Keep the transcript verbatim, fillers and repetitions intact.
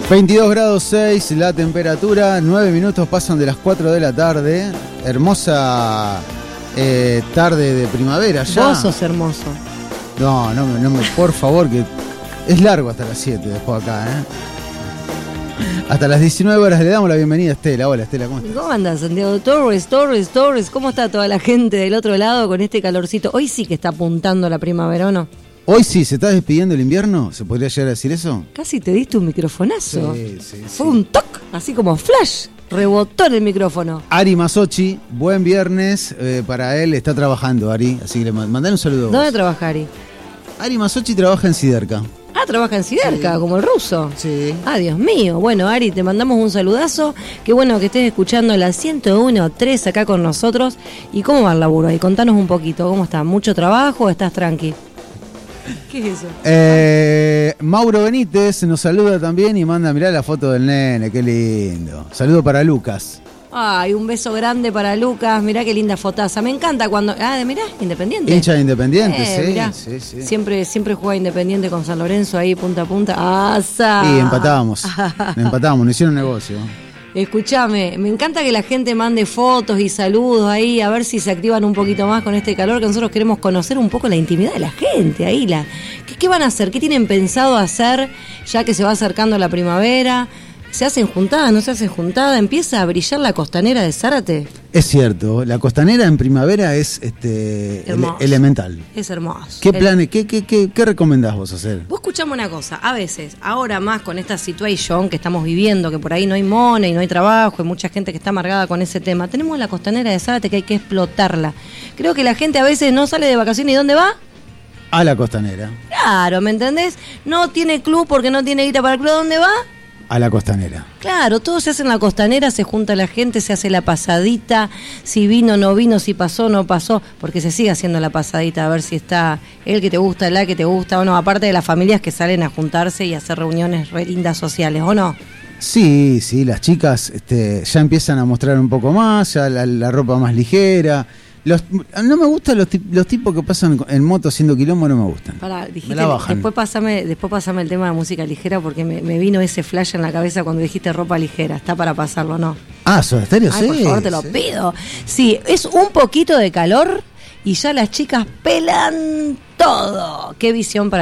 veintidós grados seis la temperatura, nueve minutos pasan de las cuatro de la tarde. Hermosa eh, tarde de primavera ya. Vos sos hermoso. No, no, no me, por favor, que es largo hasta las siete después acá, ¿eh? Hasta las diecinueve horas le damos la bienvenida a Estela. Hola Estela, ¿cómo estás? ¿Cómo andas, Santiago Torres, Torres, Torres? ¿Cómo está toda la gente del otro lado con este calorcito? Hoy sí que está apuntando la primavera, ¿o no? Hoy sí, ¿se está despidiendo el invierno? ¿Se podría llegar a decir eso? Casi te diste un microfonazo. Sí, sí, Fue sí. un toc, así como flash. Rebotó en el micrófono. Ari Masochi, buen viernes eh, para él, está trabajando Ari, así que le mandale un saludo. ¿Dónde trabaja Ari? Ari Masochi trabaja en Siderca. Ah, trabaja en Siderca, Sí. como el ruso. Sí. Ah, Dios mío. Bueno, Ari, te mandamos un saludazo. Qué bueno que estés escuchando la ciento uno punto tres acá con nosotros. ¿Y cómo va el laburo ahí? Contanos un poquito. ¿Cómo está? ¿Mucho trabajo o estás tranqui? ¿Qué es eso? Eh, Mauro Benítez nos saluda también y manda, mirá la foto del nene, qué lindo. Saludo para Lucas. Ay, un beso grande para Lucas. Mirá qué linda fotaza. Me encanta cuando... Ah, mirá, Independiente. Hincha de Independiente, Eh, sí, mirá. sí, sí. Siempre, siempre juega Independiente con San Lorenzo ahí punta a punta. ¡Asa! Y empatábamos, empatábamos, nos hicieron negocio. Escuchame, me encanta que la gente mande fotos y saludos ahí, a ver si se activan un poquito más con este calor, que nosotros queremos conocer un poco la intimidad de la gente ahí. La, ¿qué, ¿Qué van a hacer? ¿Qué tienen pensado hacer ya que se va acercando la primavera? ¿Se hacen juntadas? ¿No se hacen juntadas? ¿Empieza a brillar la costanera de Zárate? Es cierto, la costanera en primavera es este ele- Hermoso. elemental. Es hermoso. ¿Qué El- planes, qué, qué, qué, qué recomendás vos hacer? Vos escuchame una cosa, a veces, ahora más con esta situación que estamos viviendo, que por ahí no hay money, no hay trabajo, hay mucha gente que está amargada con ese tema, tenemos la costanera de Zárate que hay que explotarla. Creo que la gente a veces no sale de vacaciones, ¿y dónde va? A la costanera. Claro, ¿me entendés? No tiene club porque no tiene guita para el club, ¿dónde va? A la costanera. Claro, todo se hace en la costanera, se junta la gente, se hace la pasadita, si vino, no vino, si pasó, no pasó, porque se sigue haciendo la pasadita, a ver si está el que te gusta, la que te gusta o no, aparte de las familias que salen a juntarse y a hacer reuniones re lindas sociales, ¿o no? Sí, sí, las chicas este, ya empiezan a mostrar un poco más, ya la, la ropa más ligera. Los, no me gustan los, tip- los tipos que pasan en moto haciendo quilombo, no me gustan. Pará, dijiste, Me la bajan. después pásame, después pásame el tema de música ligera porque me, me vino ese flash en la cabeza cuando dijiste ropa ligera, está para pasarlo, ¿no? Ah, Soda Stereo, Ay, sí. por favor, te lo sí. pido. Sí, es un poquito de calor y ya las chicas pelan todo. Qué visión para